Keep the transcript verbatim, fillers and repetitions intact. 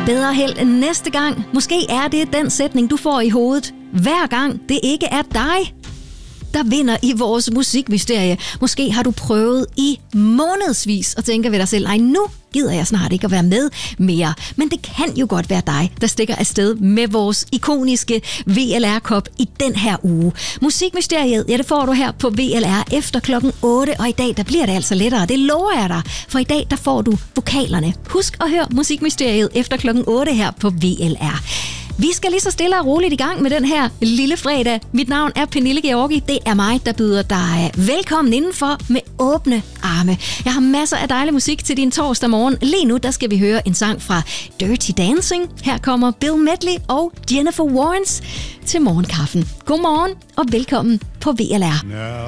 Bedre held næste gang. Måske er det den sætning, du får i hovedet, hver gang det ikke er dig, der vinder i vores musikmysterie. Måske har du prøvet i månedsvis og tænker ved dig selv, ej, nu gider jeg snart ikke at være med mere. Men det kan jo godt være dig, der stikker afsted med vores ikoniske V L R-kop i den her uge. Musikmysteriet, ja, det får du her på V L R efter klokken otte, og i dag, der bliver det altså lettere. Det lover jeg dig, for i dag, der får du vokalerne. Husk at høre Musikmysteriet efter klokken otte her på V L R. Vi skal lige så stille og roligt i gang med den her lille fredag. Mit navn er Pernille Georgi. Det er mig, der byder dig velkommen indenfor med åbne arme. Jeg har masser af dejlig musik til din torsdag morgen. Lige nu, der skal vi høre en sang fra Dirty Dancing. Her kommer Bill Medley og Jennifer Warnes til morgenkaffen. Godmorgen og velkommen på V L R.